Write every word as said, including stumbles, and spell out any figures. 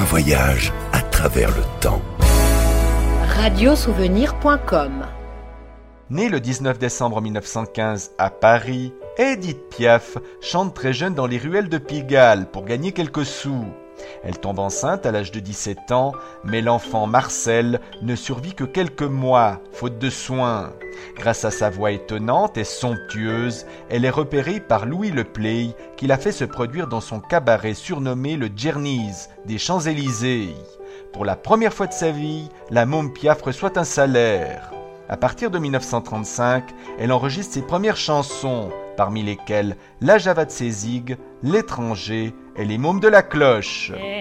voyage à travers le temps. radiosouvenir point com. Née le dix-neuf décembre mille neuf cent quinze à Paris, Édith Piaf chante très jeune dans les ruelles de Pigalle pour gagner quelques sous. Elle tombe enceinte à l'âge de dix-sept ans, mais l'enfant Marcel ne survit que quelques mois, faute de soins. Grâce à sa voix étonnante et somptueuse, elle est repérée par Louis Le Play, qui l'a fait se produire dans son cabaret surnommé le Djerniz des Champs-Élysées. Pour la première fois de sa vie, la môme Piaf reçoit un salaire. À partir de mille neuf cent trente-cinq, elle enregistre ses premières chansons, parmi lesquelles La Java de Sézig, L'étranger et Les mômes de la cloche.